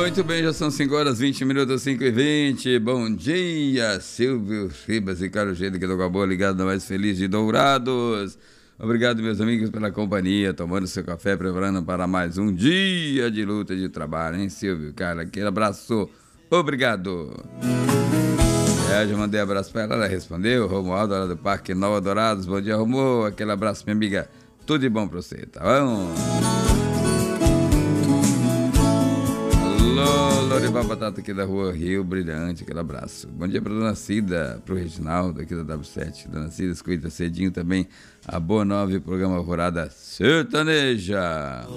Muito bem, já são 5 horas 20 minutos, 5h20. Bom dia, Silvio Ribas e Carlos Gede, que do Gabô, ligado na Mais Feliz de Dourados. Obrigado, meus amigos, pela companhia, tomando seu café, preparando para mais um dia de luta e de trabalho, hein, Silvio? Cara, aquele abraço, obrigado. Já mandei abraço para ela respondeu. Romualdo, lá do Parque Nova Dourados. Bom dia, Romualdo. Aquele abraço, minha amiga. Tudo de bom pra você, tá bom? Alô, Lorival Batata aqui da Rua Rio Brilhante. Aquele abraço. Bom dia pra Dona Cida, pro Reginaldo aqui da W7. Dona Cida, escuta cedinho também a Boa 9, programa Alvorada Sertaneja.